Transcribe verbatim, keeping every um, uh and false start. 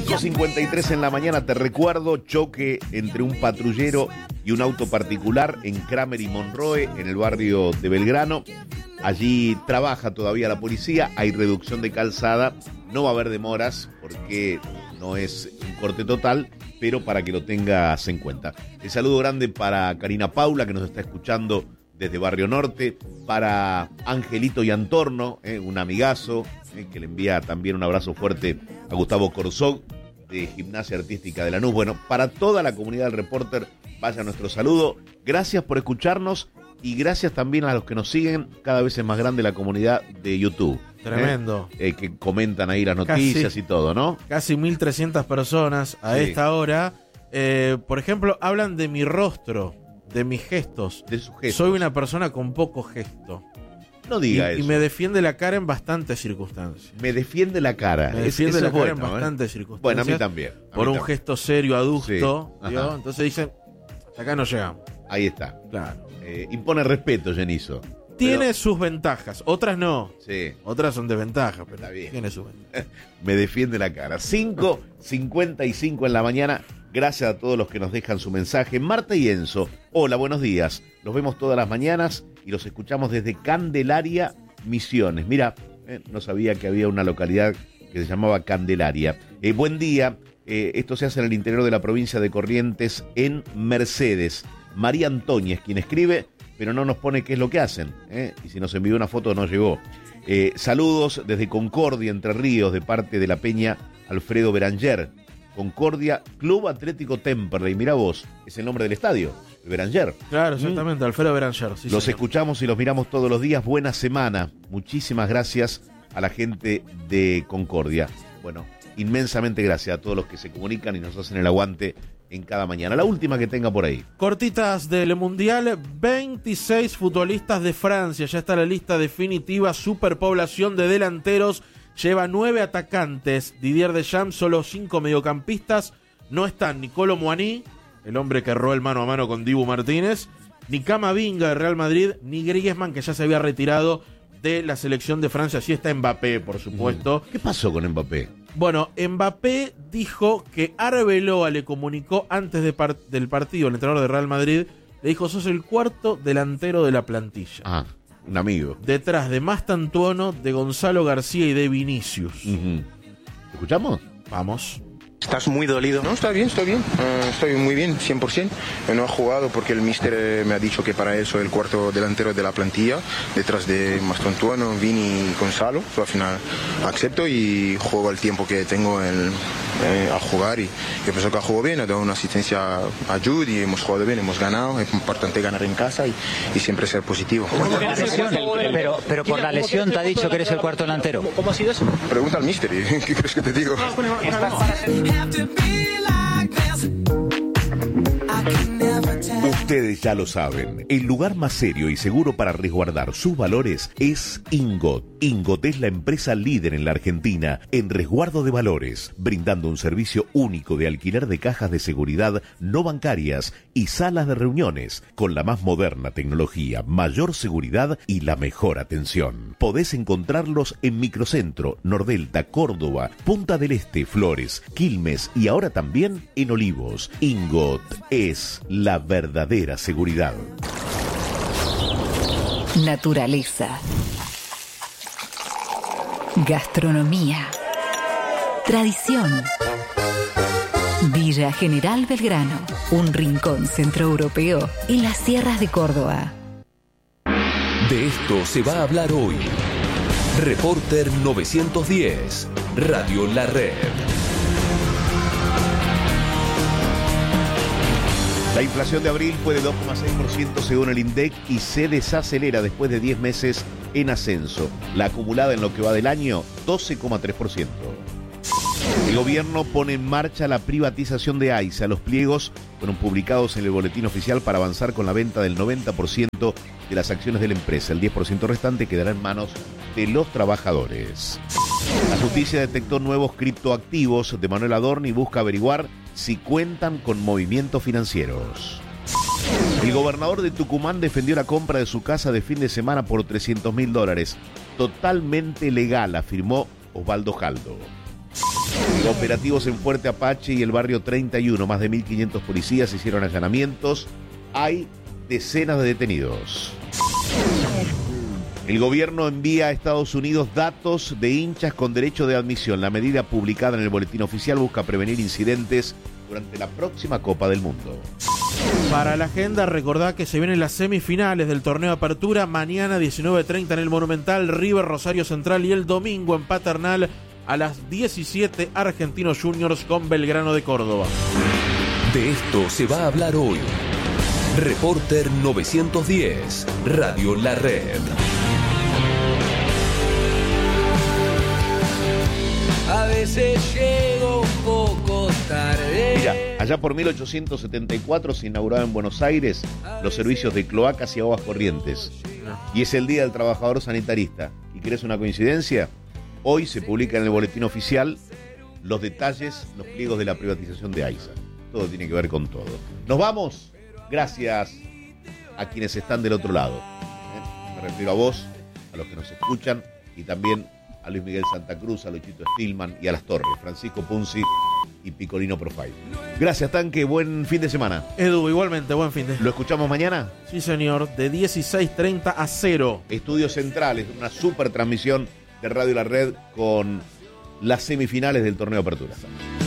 cinco cincuenta y tres en la mañana, te recuerdo, choque entre un patrullero y un auto particular en Kramer y Monroe, en el barrio de Belgrano. Allí trabaja todavía la policía, hay reducción de calzada, no va a haber demoras porque no es un corte total, pero para que lo tengas en cuenta. El saludo grande para Karina Paula, que nos está escuchando desde Barrio Norte, para Angelito y Antorno, eh, un amigazo, eh, que le envía también un abrazo fuerte a Gustavo Corzog, de Gimnasia Artística de Lanús. Bueno, para toda la comunidad del Reporter, vaya nuestro saludo. Gracias por escucharnos y gracias también a los que nos siguen. Cada vez es más grande la comunidad de YouTube. Tremendo. Eh, eh, que comentan ahí las noticias casi, y todo, ¿no? Casi mil trescientas personas a sí. esta hora. Eh, por ejemplo, hablan de mi rostro, de mis gestos. De sus gestos. Soy una persona con poco gesto. No diga y, eso. Y me defiende la cara en bastantes circunstancias. Me defiende la cara. Me defiende es, la cara bueno, en bastantes ¿eh? circunstancias. Bueno, a mí también. A por mí un también. gesto serio, adusto. Sí. Entonces dicen, hasta acá no llegamos. Ahí está. Claro. Eh, impone respeto, Genizo. Tiene pero... sus ventajas, otras no. Sí. Otras son desventajas, pero está bien. Tiene sus ventajas. Me defiende la cara. cinco cincuenta y cinco en la mañana. Gracias a todos los que nos dejan su mensaje. Marta y Enzo, hola, buenos días. Los vemos todas las mañanas y los escuchamos desde Candelaria, Misiones. Mira, eh, no sabía que había una localidad que se llamaba Candelaria. Eh, buen día. Eh, esto se hace en el interior de la provincia de Corrientes, en Mercedes. María Antonia es quien escribe, pero no nos pone qué es lo que hacen. ¿eh? Y si nos envió una foto no llegó. Eh, saludos desde Concordia, Entre Ríos, de parte de la Peña Alfredo Beranger. Concordia, Club Atlético Temperley. Mira vos, es el nombre del estadio, el Beranger. Claro, exactamente, ¿Mm? Alfredo Beranger. Sí, los señor. escuchamos y los miramos todos los días. Buena semana. Muchísimas gracias a la gente de Concordia. Bueno, inmensamente gracias a todos los que se comunican y nos hacen el aguante en cada mañana. La última que tenga por ahí. Cortitas del Mundial, veintiséis futbolistas de Francia. Ya está la lista definitiva, superpoblación de delanteros. Lleva nueve atacantes. Didier Deschamps, solo cinco mediocampistas. No están Nicolo Muani, el hombre que erró el mano a mano con Dibu Martínez, ni Camavinga de Real Madrid, ni Griezmann, que ya se había retirado de la selección de Francia. Sí está Mbappé, por supuesto. ¿Qué pasó con Mbappé? Bueno, Mbappé dijo que Arbeloa le comunicó antes de par- del partido, el entrenador de Real Madrid, le dijo, sos el cuarto delantero de la plantilla. Ah, un amigo. Detrás de Mastantuono, de Gonzalo García y de Vinicius. Uh-huh. ¿Escuchamos? Vamos. ¿Estás muy dolido? No, está bien, estoy bien. Uh, estoy muy bien, cien por ciento. Eh, no he jugado porque el míster eh, me ha dicho que para él soy el cuarto delantero de la plantilla, detrás de Mastantuono, Vini y Gonzalo. So, al final acepto y juego el tiempo que tengo el, eh, a jugar. Y yo pienso que ha jugado bien, ha dado una asistencia a Jude y hemos jugado bien, hemos ganado. Es importante ganar en casa y, y siempre ser positivo. La lesión, pero, pero por la lesión te ha dicho que eres el cuarto delantero. ¿Cómo ha sido eso? Pregunta al míster, ¿qué crees que te digo? Ustedes ya lo saben, el lugar más serio y seguro para resguardar sus valores es Ingot. Ingot es la empresa líder en la Argentina en resguardo de valores, brindando un servicio único de alquiler de cajas de seguridad no bancarias y salas de reuniones, con la más moderna tecnología, mayor seguridad y la mejor atención. Podés encontrarlos en Microcentro, Nordelta, Córdoba, Punta del Este, Flores, Quilmes y ahora también en Olivos. Ingot es la verdadera seguridad. Naturaleza. Gastronomía. Tradición. Villa General Belgrano, un rincón centroeuropeo en las sierras de Córdoba. De esto se va a hablar hoy. Reporter novecientos diez, Radio La Red. La inflación de abril fue de dos coma seis por ciento según el INDEC y se desacelera después de diez meses en ascenso. La acumulada en lo que va del año, doce coma tres por ciento. El gobierno pone en marcha la privatización de AISA. Los pliegos fueron publicados en el boletín oficial para avanzar con la venta del noventa por ciento de las acciones de la empresa. El diez por ciento restante quedará en manos de los trabajadores. La justicia detectó nuevos criptoactivos de Manuel Adorni y busca averiguar si cuentan con movimientos financieros. El gobernador de Tucumán defendió la compra de su casa de fin de semana por trescientos mil dólares. Totalmente legal, afirmó Osvaldo Jaldo. Operativos en Fuerte Apache y el barrio treinta y uno. Más de mil quinientos policías hicieron allanamientos. Hay decenas de detenidos. El gobierno envía a Estados Unidos datos de hinchas con derecho de admisión. La medida publicada en el boletín oficial busca prevenir incidentes durante la próxima Copa del Mundo. Para la agenda, recordá que se vienen las semifinales del torneo Apertura. Mañana diecinueve treinta en el Monumental, River Rosario Central, y el domingo en Paternal a las diecisiete Argentinos Juniors con Belgrano de Córdoba. De esto se va a hablar hoy. Reporter novecientos diez, Radio La Red. A veces llego un poco tarde. Mira, allá por mil ochocientos setenta y cuatro se inauguraron en Buenos Aires los servicios de cloacas y aguas corrientes. Y es el Día del Trabajador Sanitarista. ¿Y querés una coincidencia? Hoy se publica en el boletín oficial los detalles, los pliegos de la privatización de AISA. Todo tiene que ver con todo. Nos vamos. Gracias a quienes están del otro lado. ¿Eh? Me refiero a vos, a los que nos escuchan, y también a Luis Miguel Santa Cruz, a Luchito Stillman y a Las Torres, Francisco Punzi y Picolino Profile. Gracias, Tanque. Buen fin de semana. Edu, igualmente, buen fin de semana. ¿Lo escuchamos mañana? Sí, señor, de dieciséis treinta a cero. Estudios Centrales, una super transmisión de Radio La Red con las semifinales del torneo Apertura.